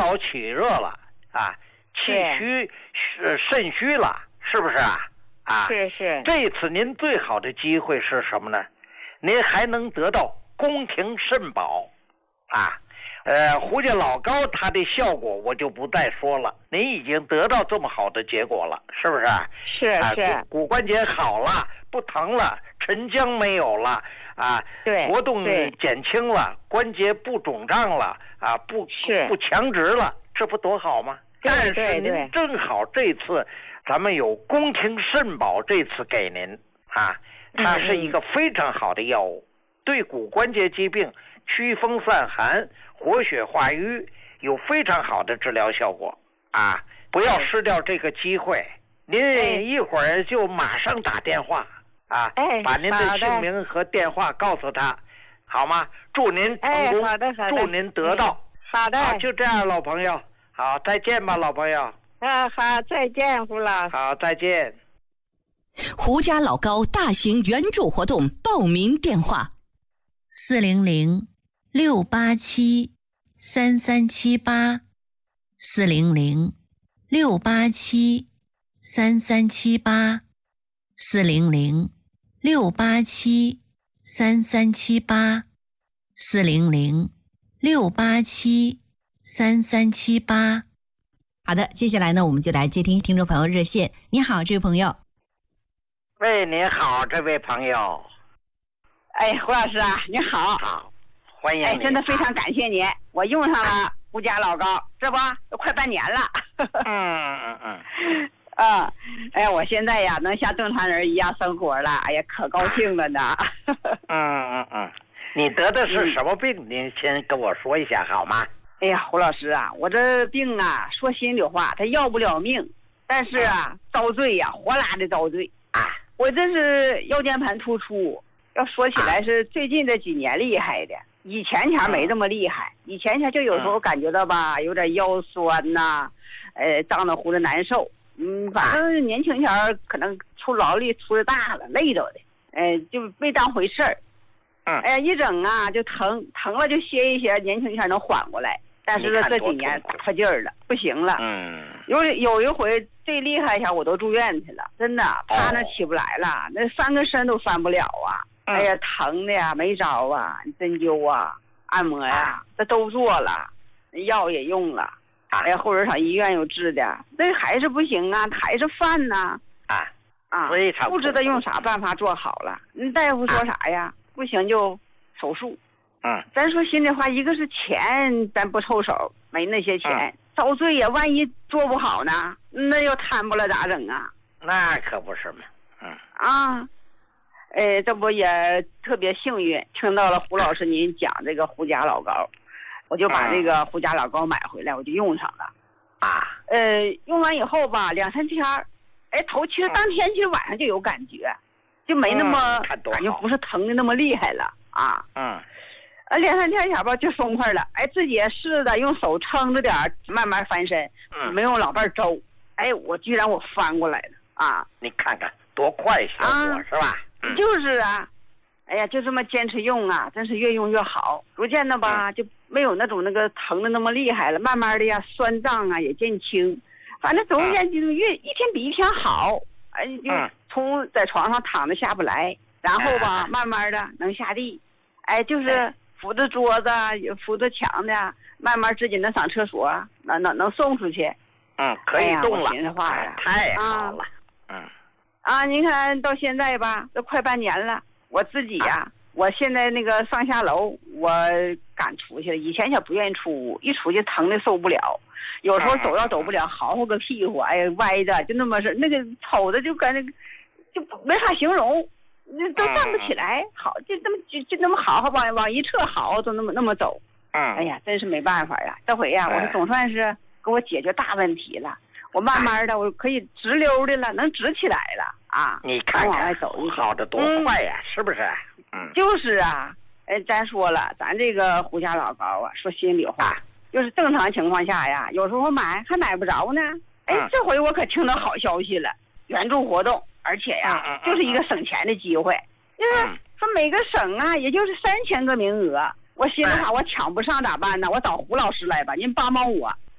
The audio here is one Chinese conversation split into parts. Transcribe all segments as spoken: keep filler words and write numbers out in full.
劳起热了啊，气虚是肾虚了，是不是啊？啊， 是是。 这次您最好的机会是什么呢？您还能得到宫廷肾宝啊。呃，胡家老高它的效果我就不再说了，您已经得到这么好的结果了，是不是？ 是是、 啊、骨, 骨关节好了，不疼了，沉僵没有了啊， 对， 活动减轻了，关节不肿胀了啊，不是不强直了，这不多好吗？但是您正好这次咱们有宫廷肾宝，这次给您啊，它是一个非常好的药物，嗯、对骨关节疾病驱风散寒、活血化瘀有非常好的治疗效果啊！不要失掉这个机会，您一会儿就马上打电话啊， 哎、 把您的姓名和电话告诉他，好吗？祝您成功， 哎、好的好的， 祝您得到。 好的， 好，就这样，老朋友，好，再见吧，老朋友。 啊，好，再见，胡老。 好，再见。 胡家老高大型援助活动报名电话： 四零零六八七三三七八，四零零六八七三三七八，四零零六八七三三七八，四零零六八七三三七八。好的，接下来呢，我们就来接听听众朋友热线。你好，这位朋友。 喂，你好，这位朋友。 哎，胡老师啊，你好。 好，欢迎你。 哎，真的非常感谢您，我用上了胡家老高，这不都快半年了。 嗯嗯嗯。 啊，哎呀，我现在呀能像正常人一样生活了，哎呀，可高兴了呢。 嗯嗯嗯，你得的是什么病？嗯、您先跟我说一下好吗？ 哎呀，胡老师啊，我这病啊，说心里话，它要不了命，但是啊，遭罪呀，活拉的遭罪啊！我这是腰间盘突出，要说起来是最近这几年厉害的，以前前没这么厉害，以前前就有时候感觉到吧，有点腰酸呐、呃，胀得糊的难受。嗯，反正年轻前可能出劳力出的大了，累着的，呃，就没当回事儿。哎呀，一整啊就疼，疼了就歇一歇，年轻前能缓过来。但是这几年打破劲儿了，不行了。嗯，有有一回最厉害一下，我都住院去了，真的趴那起不来了，哦、那翻个身都翻不了啊！嗯、哎呀，疼的呀，没招啊，针灸啊、按摩呀、啊，这都做了，药也用了。哎呀，后边上医院又治的，那还是不行啊，还是犯呐。啊啊！不知道用啥办法做好了。那大夫说啥呀？不行就手术。嗯，咱说心里话，一个是钱，咱不凑手，没那些钱，嗯、遭罪呀。万一做不好呢，那要摊不了咋整啊？ 那可不是嘛。嗯啊，哎，这不也特别幸运，听到了胡老师您讲这个胡家老高，我就把这个胡家老高买回来，我就用上了。啊，呃，用完以后吧，两三天，哎，头其实当天其实晚上就有感觉，就没那么、嗯、感觉不是疼的那么厉害了啊。嗯。呃，两三天前吧就松快了，哎，自己也试着用手撑着点慢慢翻身，嗯，没用老伴周，哎，我居然我翻过来了啊！ 你看看多快效果、啊、是吧？ 嗯、就是啊，哎呀，就这么坚持用啊，真是越用越好，逐渐的吧、嗯、就没有那种那个疼的那么厉害了，慢慢的呀酸胀啊也减轻，反正总而言之越一天比一天好，哎，就从在床上躺着下不来，然后吧、嗯、慢慢的能下地，哎，就是。哎扶着桌子，扶着墙的，慢慢自己能上厕所，能能能送出去。 嗯，可以动了。 哎、寻思话呀， 太好了。 啊、嗯。啊，您看到现在吧，都快半年了，我自己呀、啊，我现在那个上下楼，我敢出去了。以前也不愿意出屋，一出去疼的受不了。有时候走要走不了，嚎嚎个屁股，哎呀，歪着就那么是，那个瞅着就跟那个就没法形容。那都站不起来，好就这么就就那么好好往往一侧好，都那么那么走。嗯，哎呀，真是没办法呀。这回呀，我总算是给我解决大问题了。我慢慢的，我可以直溜的了，能直起来了啊！ 你看看，往外走一走，好的多快呀，是不是？ 嗯，就是啊。哎，咱说了，咱这个胡家老高啊，说心里话，就是正常情况下呀，有时候买还买不着呢。哎，这回我可听到好消息了，援助活动。而且呀、嗯嗯嗯，就是一个省钱的机会，就是说每个省啊，也就是三千个名额。我心里话，我抢不上咋办呢？我找胡老师来吧，您帮帮我。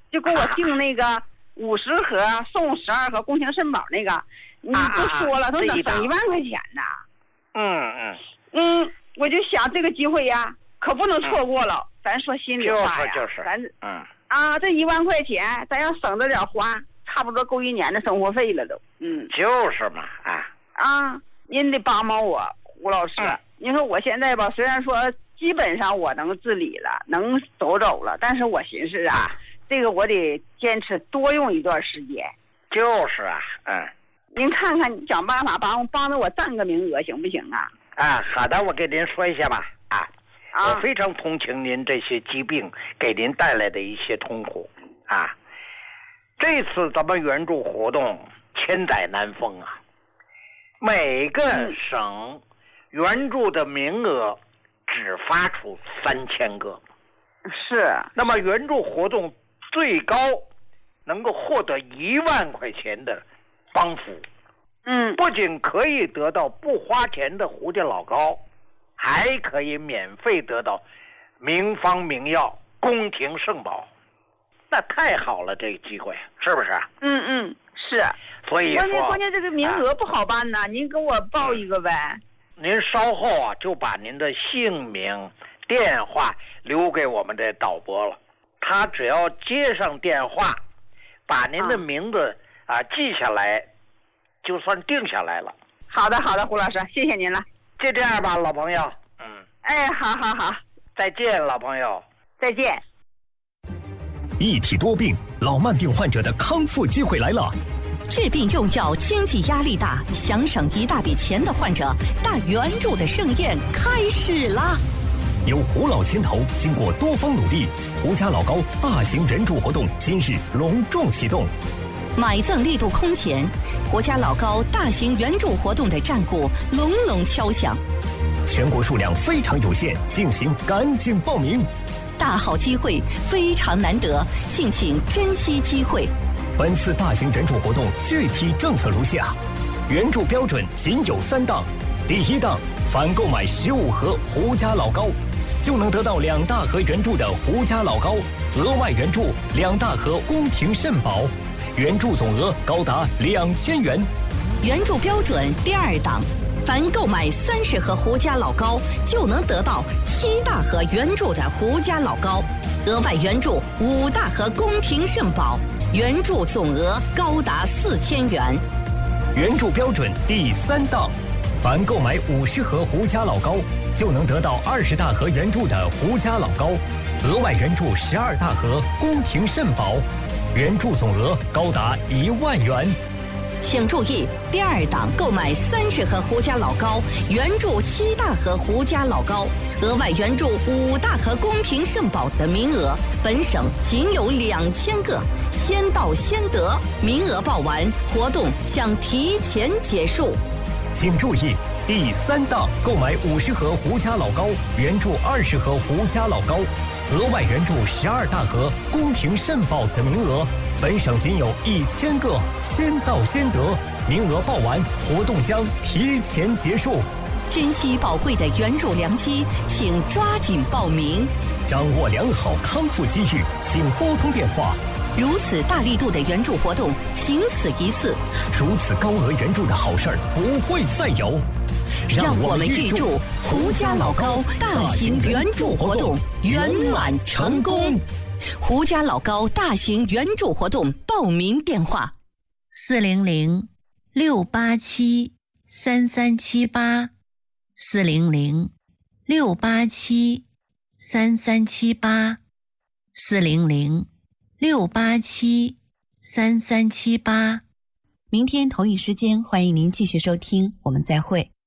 就给我订那个五十盒送十二盒宫廷肾宝那个，你都说了，都整整一万块钱呢。 嗯嗯嗯，我就想这个机会呀，可不能错过了。嗯、咱说心里话呀， 就是就是， 咱嗯啊，这一万块钱，咱要省着点花，差不多够一年的生活费了都。嗯， 就是嘛，啊啊，您得帮帮我，胡老师。嗯、您说我现在吧，虽然说基本上我能自理了，能走走了，但是我寻思啊，这个我得坚持多用一段时间。 就是啊，嗯。 您看看，你想办法帮帮着我占个名额，行不行啊？ 啊，好的，我给您说一下吧。啊， 啊我非常同情您这些疾病给您带来的一些痛苦啊。这次咱们援助活动千载难逢啊，每个省援助的名额只发出三千个。 是。 那么援助活动最高能够获得一万块钱的帮扶， 嗯， 不仅可以得到不花钱的胡家老膏，还可以免费得到名方名药、宫廷圣宝，那太好了，这个机会是不是？ 嗯嗯，是。 所以说， 关键关键这个名额不好办呐、啊，您给我报一个呗。 您稍后啊，就把您的姓名、电话留给我们的导播了，他只要接上电话，把您的名字。啊啊，记下来，就算定下来了。 好的，好的，胡老师，谢谢您了。 就这样吧，老朋友。嗯。 哎，好好好， 再见，老朋友。 再见。 一体多病，老慢病患者的康复机会来了。 治病用药经济压力大，想省一大笔钱的患者，大援助的盛宴开始啦！ 由胡老牵头，经过多方努力，胡家老膏大型援助活动今日隆重启动。 买赠力度空前，胡家老膏大型援助活动的战鼓隆隆敲响。 全国数量非常有限，敬请赶紧报名。 大好机会非常难得，敬请珍惜机会。 本次大型援助活动具体政策如下：援助标准仅有三档。第一档，凡购买十五盒胡家老膏，就能得到两大盒援助的胡家老膏，额外援助两大盒宫廷肾宝。援助总额高达两千元。 援助标准第二档，凡购买三十盒胡家老膏，就能得到七大盒援助的胡家老膏，额外援助五大盒宫廷肾宝，援助总额高达四千元。 援助标准第三档，凡购买五十盒胡家老膏，就能得到二十大盒援助的胡家老膏，额外援助十二大盒宫廷肾宝。援助总额高达一万元。 请注意，第二档购买三十盒胡家老膏，援助七大盒胡家老膏，额外援助五大盒宫廷肾宝的名额，本省仅有两千个，先到先得，名额报完，活动将提前结束。 请注意，第三档购买五十盒胡家老膏，援助二十盒胡家老膏，额外援助十二大盒宫廷肾宝的名额，本省仅有一千个，先到先得，名额报完，活动将提前结束。 珍惜宝贵的援助良机，请抓紧报名。 掌握良好康复机遇，请拨通电话。 如此大力度的援助活动，仅此一次。 如此高额援助的好事儿不会再有。 让我们预祝胡家老膏大型援助活动圆满成功。胡家老膏大型援助活动报名电话： 四零零六八七三三七八，四零零六八七三三七八，四零零六八七三三七八。 明天同一时间，欢迎您继续收听，我们再会。